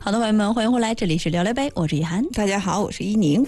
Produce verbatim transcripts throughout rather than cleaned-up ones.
好的，朋友们，欢迎回来，这里是聊聊呗，我是一涵。 大家好，我是一宁。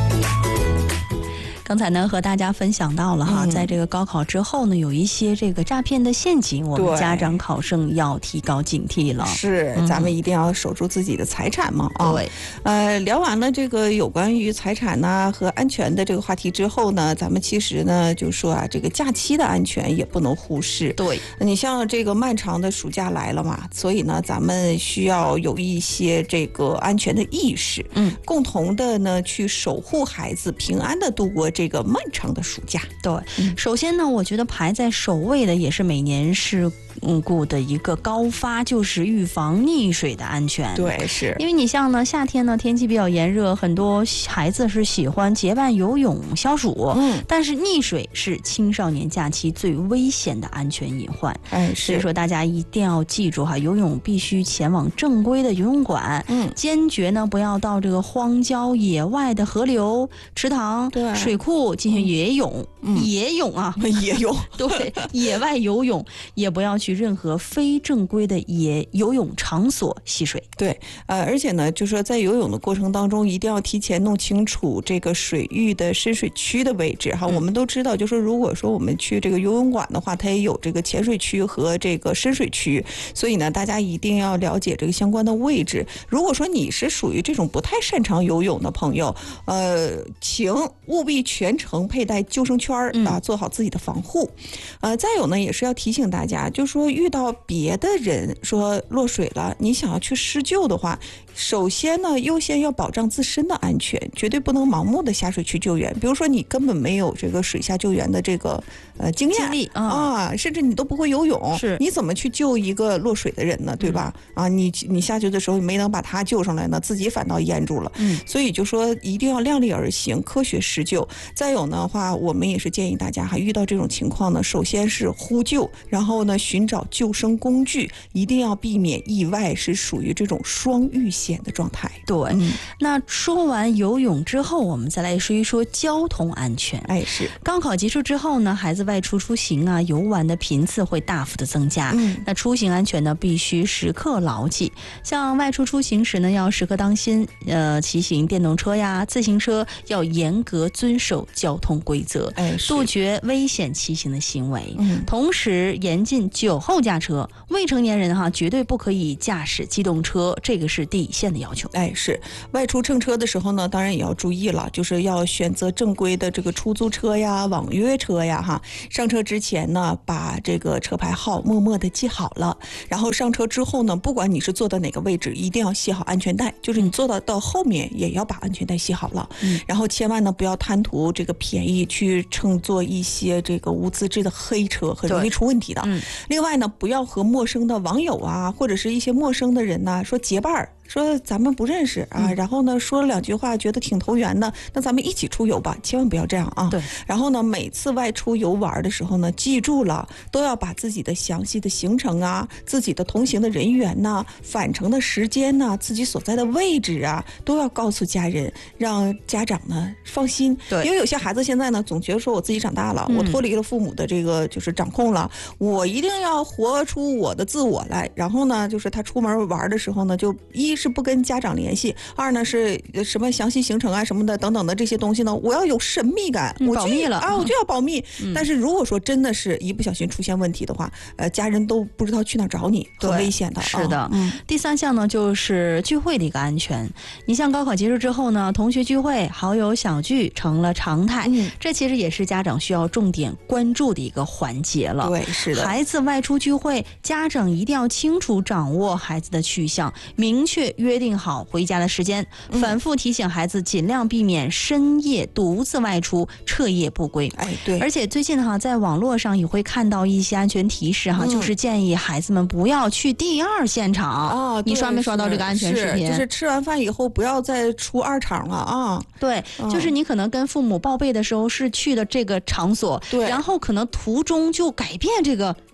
刚才呢和大家分享到了哈、嗯，在这个高考之后呢，有一些这个诈骗的陷阱，我们家长考生要提高警惕了。 是，嗯、咱们一定要守住自己的财产嘛啊。 对， 呃，聊完了这个有关于财产呐、啊、和安全的这个话题之后呢，咱们其实呢就说啊，这个假期的安全也不能忽视。 对， 你像这个漫长的暑假来了嘛，所以呢，咱们需要有一些这个安全的意识， 嗯， 共同的呢去守护孩子平安的度过这个漫长的暑假。 对，嗯、首先呢，我觉得排在首位的也是每年事故的一个高发，就是预防溺水的安全。 对，是因为你像呢，夏天呢天气比较炎热，很多孩子是喜欢结伴游泳消暑， 嗯， 但是溺水是青少年假期最危险的安全隐患。 哎， 所以说大家一定要记住哈，游泳必须前往正规的游泳馆， 嗯， 坚决呢不要到这个荒郊野外的河流、池塘、水库进行野泳， 嗯、 野泳啊， 野泳， 对，野外游泳，也不要去任何非正规的野游泳场所戏水。 对，呃，而且呢，就说在游泳的过程当中，一定要提前弄清楚这个水域的深水区的位置哈。嗯、我们都知道，就说如果说我们去这个游泳馆的话，它也有这个浅水区和这个深水区，所以呢，大家一定要了解这个相关的位置。如果说你是属于这种不太擅长游泳的朋友，呃，请务必全程佩戴救生圈啊，做好自己的防护。呃，再有呢，也是要提醒大家，就说遇到别的人说落水了，你想要去施救的话，首先呢，优先要保障自身的安全，绝对不能盲目的下水去救援。比如说你根本没有这个水下救援的这个呃经验经历、嗯、 啊，甚至你都不会游泳， 是你怎么去救一个落水的人呢？对吧？嗯、啊，你你下去的时候没能把他救上来呢，自己反倒淹住了。 嗯， 所以就说一定要量力而行，科学施救。再有呢话，我们也是建议大家哈，遇到这种情况呢，首先是呼救，然后呢寻找救生工具，一定要避免意外，是属于这种双遇险的状态。 对、嗯，那说完游泳之后，我们再来说一说交通安全。 哎，是高考结束之后呢，孩子外出出行啊，游玩的频次会大幅的增加。 嗯， 那出行安全呢，必须时刻牢记。像外出出行时呢，要时刻当心，呃，骑行电动车呀、自行车要严格遵守交通规则， 哎， 杜绝危险骑行的行为。 嗯， 同时严禁酒后驾车，未成年人哈绝对不可以驾驶机动车，这个是底线的要求。 哎，是外出乘车的时候呢，当然也要注意了，就是要选择正规的这个出租车呀、网约车呀哈。上车之前呢，把这个车牌号默默的记好了，然后上车之后呢，不管你是坐到哪个位置，一定要系好安全带，就是你坐到到后面也要把安全带系好了。 嗯， 然后千万呢不要贪图这个便宜去乘坐一些这个无资质的黑车，很容易出问题的。 嗯， 另外呢，不要和陌生的网友啊，或者是一些陌生的人呐、啊、说结伴儿。说咱们不认识啊、嗯，然后呢说了两句话，觉得挺投缘的，那咱们一起出游吧，千万不要这样啊。 对。 然后呢，每次外出游玩的时候呢，记住了，都要把自己的详细的行程啊、自己的同行的人员呐、返程的时间呐、自己所在的位置啊，都要告诉家人，让家长呢放心。 对。 因为有些孩子现在呢，总觉得说我自己长大了，嗯、我脱离了父母的这个就是掌控了，我一定要活出我的自我来。然后呢，就是他出门玩的时候呢，就一是不跟家长联系，二呢是什么详细行程啊什么的等等的这些东西呢，我要有神秘感， 嗯、 我保密了啊，我就要保密、 嗯。 但是如果说真的是一不小心出现问题的话，呃，家人都不知道去哪找你，很危险的。 是的、 哦嗯， 第三项呢就是聚会的一个安全。你像高考结束之后呢，同学聚会、好友小聚成了常态， 嗯、 这其实也是家长需要重点关注的一个环节了。 对，是的。 孩子外出聚会，家长一定要清楚掌握孩子的去向，明确约定好回家的时间，反复提醒孩子尽量避免深夜独自外出、彻夜不归。 哎，对。 而且最近哈，在网络上也会看到一些安全提示哈、嗯，就是建议孩子们不要去第二现场。 哦， 你刷没刷到这个安全视频？ 就是吃完饭以后不要再出二场了啊。 对、嗯，就是你可能跟父母报备的时候是去的这个场所， 对， 然后可能途中就改变这个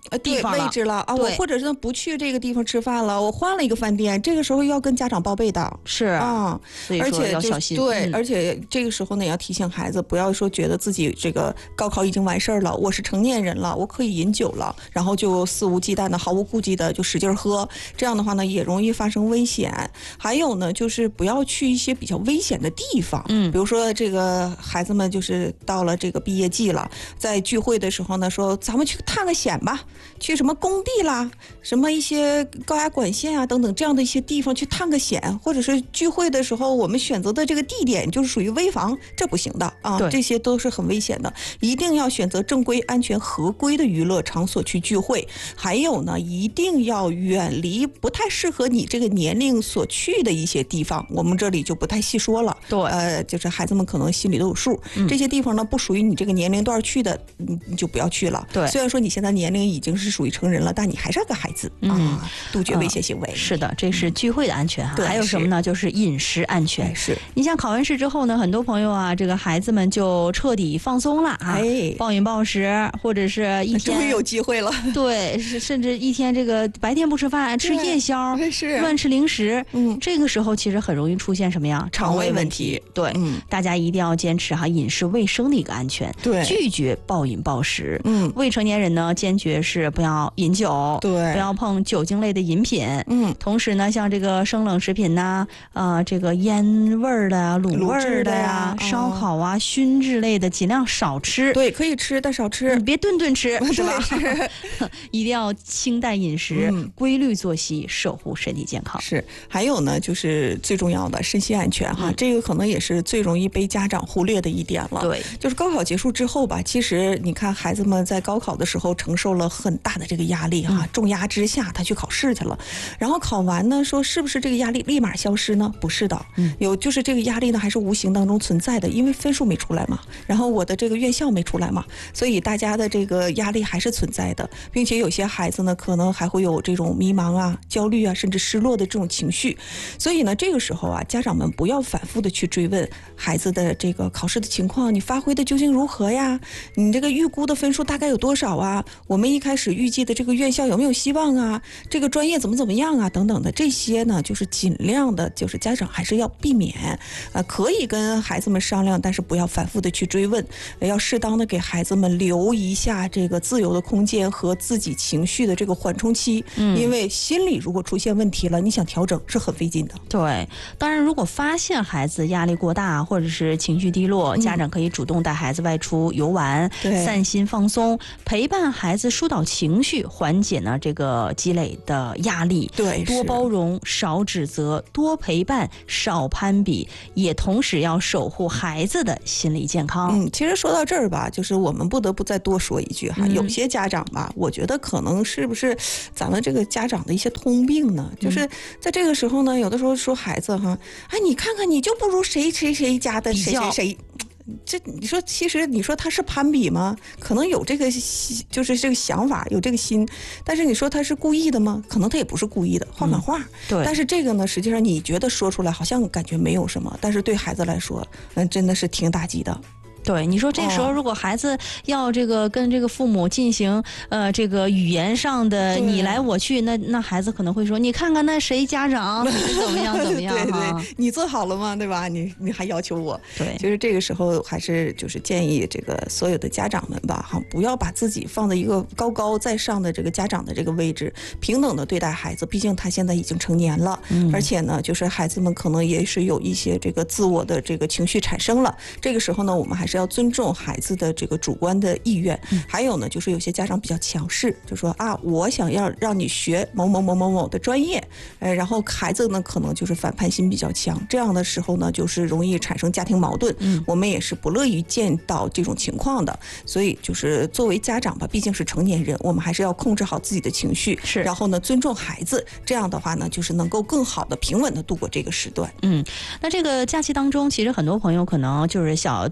地方了，位置了啊，我或者是不去这个地方吃饭了，我换了一个饭店，这个时候要跟家长报备的。 是啊， 所以说要小心。 对、嗯，而且这个时候呢，要提醒孩子，不要说觉得自己这个高考已经完事儿了，我是成年人了，我可以饮酒了，然后就肆无忌惮的、毫无顾忌的就使劲喝，这样的话呢，也容易发生危险。还有呢，就是不要去一些比较危险的地方，嗯，比如说这个孩子们就是到了这个毕业季了，在聚会的时候呢，说咱们去探个险吧，去什么工地啦，什么一些高压管线啊等等这样的一些地方去探个险，或者是聚会的时候我们选择的这个地点就是属于危房，这不行的啊，这些都是很危险的，一定要选择正规、安全、合规的娱乐场所去聚会。还有呢，一定要远离不太适合你这个年龄所去的一些地方，我们这里就不太细说了。 对， 呃，就是孩子们可能心里都有数，嗯、这些地方呢不属于你这个年龄段去的，你你就不要去了。 对， 虽然说你现在年龄已经是属于成人了，但你还是个孩子、嗯、啊，杜绝危险行为、 嗯。是的，这是聚会的安全哈、 嗯。 还有什么呢？就是饮食安全。 是， 你像考完试之后呢，很多朋友啊，这个孩子们就彻底放松了啊， 哎， 暴饮暴食，或者是一天终于有机会了。 对，甚至一天这个白天不吃饭，吃夜宵， 是乱吃零食。 嗯， 这个时候其实很容易出现什么呀？肠胃问题。对、嗯，大家一定要坚持哈饮食卫生的一个安全， 对， 拒绝暴饮暴食。 嗯， 未成年人呢，坚决是不要饮酒， 对， 不要碰酒精类的饮品。 嗯， 同时呢，像这个生冷食品呐、啊，呃，这个腌味儿的、卤味儿的呀、 的烧烤啊、熏制类的，尽量少吃。 对，可以吃，但少吃， 你别顿顿吃，是吧？ 是一定要清淡饮食、 嗯， 规律作息，守护身体健康。 是，还有呢，就是最重要的身心安全哈、嗯，这个可能也是最容易被家长忽略的一点了。 对， 就是高考结束之后吧，其实你看孩子们在高考的时候承受了很大的这个压力哈、嗯，重压之下他去考试去了，然后考完呢，说是不是这个压力立马消失呢？不是的，嗯，有就是这个压力呢还是无形当中存在的，因为分数没出来嘛，然后我的这个院校没出来嘛，所以大家的这个压力还是存在的，并且有些孩子呢可能还会有这种迷茫啊、焦虑啊，甚至失落的这种情绪。所以呢，这个时候啊，家长们不要反复的去追问孩子的这个考试的情况，你发挥的究竟如何呀？你这个预估的分数大概有多少啊？我们一开始预计的这个院校有没有希望啊？这个专业怎么怎么样啊？等等的这些呢，就是尽量的，就是家长还是要避免，呃，可以跟孩子们商量，但是不要反复的去追问，要适当的给孩子们留一下这个自由的空间和自己情绪的这个缓冲期，嗯，因为心理如果出现问题了，你想调整是很费劲的。 对，当然如果发现孩子压力过大或者是情绪低落，嗯、家长可以主动带孩子外出游玩，散心放松，陪伴孩子疏导情绪，缓解呢这个积累的压力。 对， 多包容，少指责，多陪伴，少攀比，也同时要守护孩子的心理健康。 嗯，其实说到这儿吧，就是我们不得不再多说一句哈，嗯、有些家长吧，我觉得可能是不是咱们这个家长的一些通病呢？就是在这个时候呢，有的时候说孩子哈，哎，你看看你就不如谁谁谁家的谁谁谁。这你说，其实你说他是攀比吗？可能有这个，就是这个想法，有这个心。但是你说他是故意的吗？可能他也不是故意的，换换话。嗯、 对。 但是这个呢，实际上你觉得说出来好像感觉没有什么，但是对孩子来说，嗯，真的是挺打击的。 对，你说这时候如果孩子要这个跟这个父母进行呃这个语言上的你来我去，那那孩子可能会说，你看看那谁家长怎么样怎么样， 对对，你做好了吗？对吧？你你还要求我？ 对， 其实这个时候还是就是建议这个所有的家长们吧，哈，不要把自己放在一个高高在上的这个家长的这个位置，平等的对待孩子。毕竟他现在已经成年了，嗯、而且呢，就是孩子们可能也是有一些这个自我的这个情绪产生了。这个时候呢，我们还是要尊重孩子的这个主观的意愿。嗯、还有呢，就是有些家长比较强势，就说啊，我想要让你学某某某某某的专业，呃，然后孩子呢可能就是反叛心比较强，这样的时候呢，就是容易产生家庭矛盾。嗯，我们也是不乐于见到这种情况的。所以就是作为家长吧，毕竟是成年人，我们还是要控制好自己的情绪， 是， 然后呢尊重孩子，这样的话呢，就是能够更好的平稳的度过这个时段。 嗯，那这个假期当中，其实很多朋友可能就是小同学哈。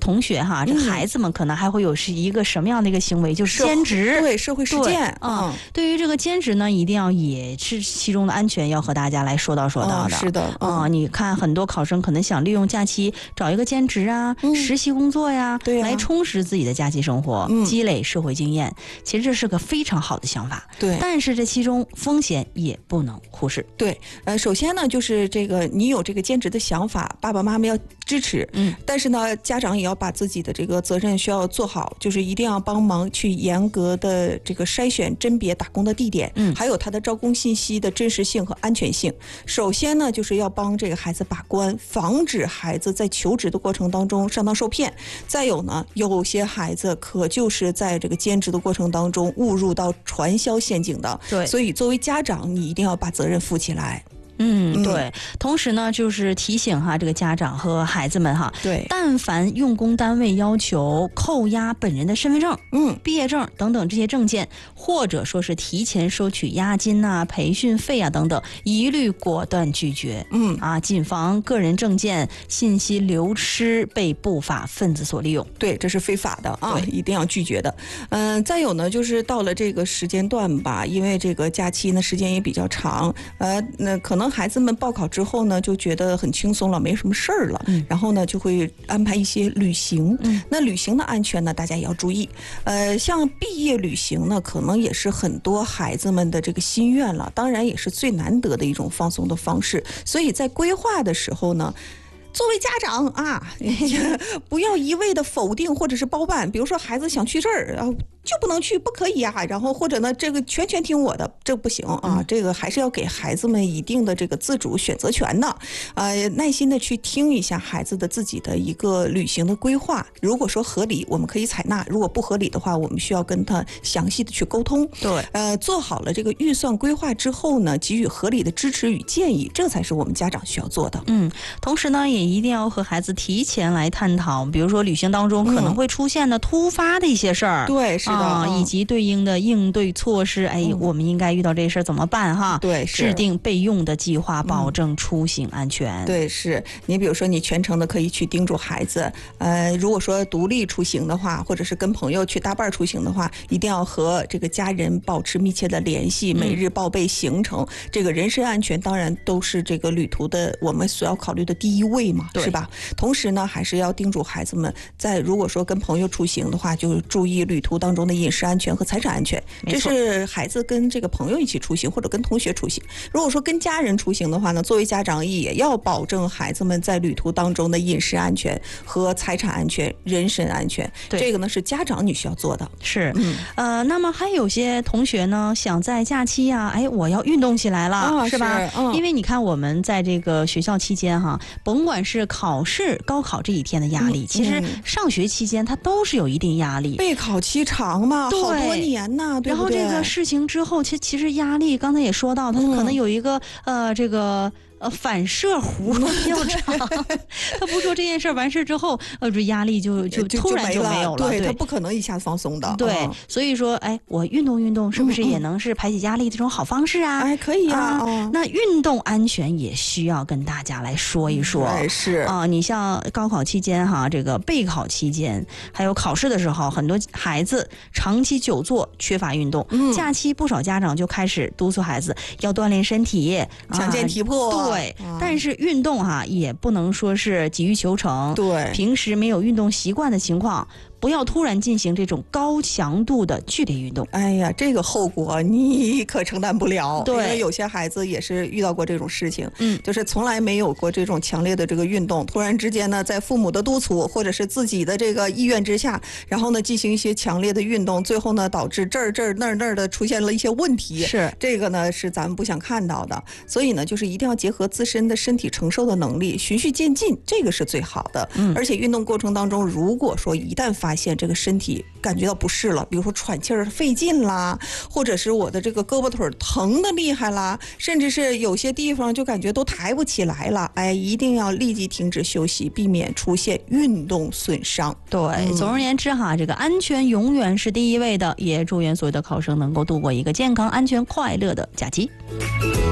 哈，这孩子们可能还会有是一个什么样的一个行为，就是兼职， 对社会实践啊。对于这个兼职呢，一定要也是其中的安全要和大家来说道说道的。 是的啊，你看很多考生可能想利用假期找一个兼职啊、实习工作呀，来充实自己的假期生活，积累社会经验。其实这是个非常好的想法。 对， 但是这其中风险也不能忽视。 对，呃，首先呢，就是这个你有这个兼职的想法，爸爸妈妈要支持，嗯，但是呢，家长也要把自己的这个责任需要做好，就是一定要帮忙去严格的这个筛选甄别打工的地点，嗯，还有他的招工信息的真实性和安全性。首先呢，就是要帮这个孩子把关，防止孩子在求职的过程当中上当受骗。再有呢，有些孩子可就是在这个兼职的过程当中误入到传销陷阱的， 对， 所以作为家长，你一定要把责任负起来。 嗯，对。同时呢，就是提醒哈，这个家长和孩子们哈， 对， 但凡用工单位要求扣押本人的身份证、嗯、毕业证等等这些证件，或者说是提前收取押金呐、培训费啊等等，一律果断拒绝。嗯啊，谨防个人证件信息流失被不法分子所利用。 对，这是非法的啊，一定要拒绝的。嗯、呃，再有呢，就是到了这个时间段吧，因为这个假期呢时间也比较长，呃，那可能孩子们报考之后呢，就觉得很轻松了，没什么事儿了，嗯，然后呢，就会安排一些旅行。嗯，那旅行的安全呢，大家也要注意。呃，像毕业旅行呢，可能也是很多孩子们的这个心愿了，当然也是最难得的一种放松的方式。所以在规划的时候呢，作为家长啊，不要一味的否定或者是包办。比如说孩子想去这儿，然后就不能去，不可以啊。然后或者呢，这个全权听我的，这不行啊。嗯、这个还是要给孩子们一定的这个自主选择权的。呃，耐心的去听一下孩子的自己的一个旅行的规划。如果说合理，我们可以采纳；如果不合理的话，我们需要跟他详细的去沟通。 对， 呃，做好了这个预算规划之后呢，给予合理的支持与建议，这才是我们家长需要做的。 嗯，同时呢，也一定要和孩子提前来探讨，比如说旅行当中可能会出现的突发的一些事儿。 嗯、对，是的。 啊，以及对应的应对措施，哎，嗯、我们应该遇到这事儿怎么办哈？ 对， 制定备用的计划，保证出行安全。 嗯、对，是你比如说，你全程的可以去叮嘱孩子，呃，如果说独立出行的话，或者是跟朋友去搭伴出行的话，一定要和这个家人保持密切的联系，每日报备行程。嗯、这个人身安全当然都是这个旅途的我们所要考虑的第一位嘛，是吧？同时呢，还是要叮嘱孩子们，在如果说跟朋友出行的话，就注意旅途当中的饮食安全和财产安全。这是孩子跟这个朋友一起出行或者跟同学出行。如果说跟家人出行的话呢，作为家长也要保证孩子们在旅途当中的饮食安全和财产安全、人身安全。这个呢是家长你需要做的。 是，嗯，呃，那么还有些同学呢，想在假期呀、啊，哎，我要运动起来了， 啊、 是吧？ 是嗯、 因为你看我们在这个学校期间哈，甭管是考试、高考这一天的压力，嗯、其实上学期间它都是有一定压力。 备考期长嘛，好多年呐，对不对？ 然后这个事情之后，其其实压力，刚才也说到，它可能有一个、嗯、呃这个。呃，反射弧比较长，他不说这件事完事之后，呃，这压力就就突然就没有了。 对，他不可能一下子放松的。 对，嗯、所以说，哎，我运动运动，是不是也能是排解压力的这种好方式啊？ 哎，可以啊。啊哦、那运动安全也需要跟大家来说一说。 哎，是啊，你像高考期间哈，这个备考期间，还有考试的时候，很多孩子长期久坐，缺乏运动。嗯、假期不少家长就开始督促孩子要锻炼身体， 强健体魄。 啊对，但是运动哈、啊、也不能说是急于求成。 对， 平时没有运动习惯的情况，不要突然进行这种高强度的剧烈运动。 哎呀，这个后果你可承担不了。 对， 因为有些孩子也是遇到过这种事情，嗯，就是从来没有过这种强烈的这个运动，突然之间呢，在父母的督促或者是自己的这个意愿之下，然后呢进行一些强烈的运动，最后呢导致这儿这儿那儿那儿的出现了一些问题。 是这个呢是咱们不想看到的，所以呢就是一定要结合自身的身体承受的能力，循序渐进，这个是最好的。嗯，而且运动过程当中，如果说一旦发现这个身体感觉到不适了，比如说喘气儿费劲啦，或者是我的这个胳膊腿疼的厉害啦，甚至是有些地方就感觉都抬不起来了，哎，一定要立即停止休息，避免出现运动损伤。 对，嗯、总而言之哈，这个安全永远是第一位的，也祝愿所有的考生能够度过一个健康、安全、快乐的假期。